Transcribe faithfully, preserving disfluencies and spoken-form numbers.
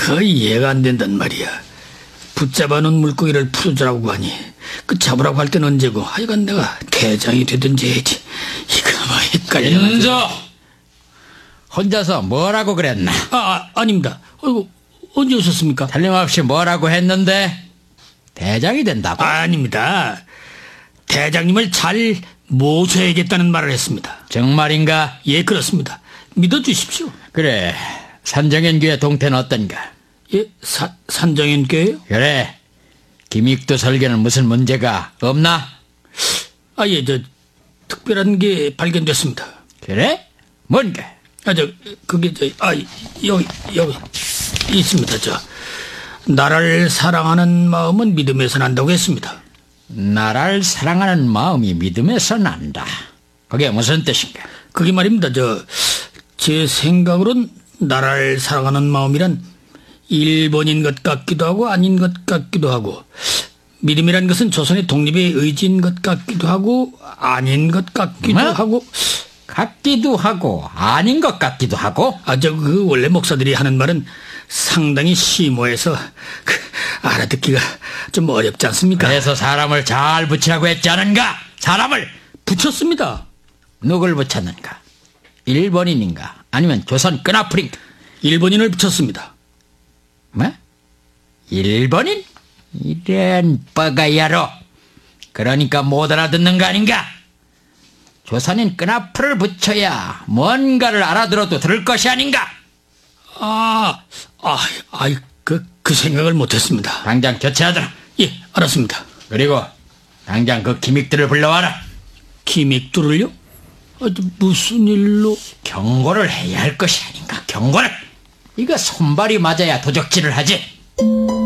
그 이해가 안 된단 말이야. 붙잡아놓은 물고기를 풀어주라고 하니 그 잡으라고 할 때는 언제고 하여간 내가 대장이 되든지 해야지. 이거 뭐 헷갈려. 인조 혼자서 뭐라고 그랬나? 아, 아 아닙니다. 어이구, 언제 오셨습니까? 틀림없이 뭐라고 했는데 대장이 된다고? 아, 아닙니다. 대장님을 잘 모셔야겠다는 말을 했습니다. 정말인가? 예, 그렇습니다. 믿어주십시오. 그래, 산정현교회 동태는 어떤가? 예, 사, 산정현교회요? 그래, 김익두 설교는 무슨 문제가 없나? 아, 예, 저 특별한 게 발견됐습니다. 그래? 뭔가? 아, 저 그게 저 아, 여기 여기 있습니다. 저 나라를 사랑하는 마음은 믿음에서 난다고 했습니다. 나라를 사랑하는 마음이 믿음에서 난다. 그게 무슨 뜻인가? 그게 말입니다. 저 제 생각으론 나라를 사랑하는 마음이란 일본인 것 같기도 하고 아닌 것 같기도 하고, 믿음이란 것은 조선의 독립의 의지인 것 같기도 하고 아닌 것 같기도 뭐? 하고. 같기도 하고 아닌 것 같기도 하고. 아, 저 그 원래 목사들이 하는 말은 상당히 심오해서 그 알아듣기가 좀 어렵지 않습니까? 그래서 사람을 잘 붙이라고 했지 않은가? 사람을 붙였습니다. 누굴 붙였는가? 일본인인가? 아니면 조선 끈아풀인가? 일본인을 붙였습니다. 뭐? 일본인? 이런 뻐가야로. 그러니까 못 알아듣는 거 아닌가? 조선인 끈아풀을 붙여야 뭔가를 알아들어도 들을 것이 아닌가? 아, 아, 아, 그, 그 생각을 못했습니다. 당장 교체하더라. 예, 알았습니다. 그리고 당장 그 기믹들을 불러와라. 기믹두를요? 아, 무슨 일로? 경고를 해야 할 것이 아닌가? 경고를. 이거 손발이 맞아야 도적질을 하지.